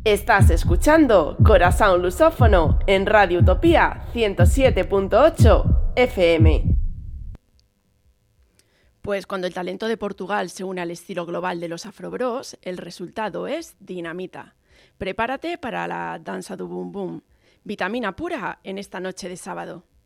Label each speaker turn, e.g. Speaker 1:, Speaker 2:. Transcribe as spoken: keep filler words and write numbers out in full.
Speaker 1: Estás escuchando Corazón Lusófono en Radio Utopía ciento siete punto ocho F M.
Speaker 2: Pues cuando el talento de Portugal se une al estilo global de los Afrobros, el resultado es dinamita. Prepárate para la danza do boom boom. Vitamina pura en esta noche de sábado.